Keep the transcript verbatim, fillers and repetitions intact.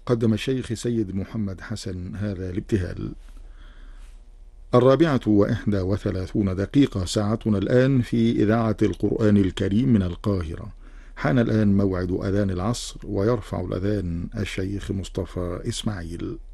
قدم الشيخ سيد محمد حسن هذا الابتهال. الرابعة وإحدى وثلاثون دقيقة، ساعتنا الآن في إذاعة القرآن الكريم من القاهرة. حان الآن موعد أذان العصر، ويرفع الأذان الشيخ مصطفى إسماعيل.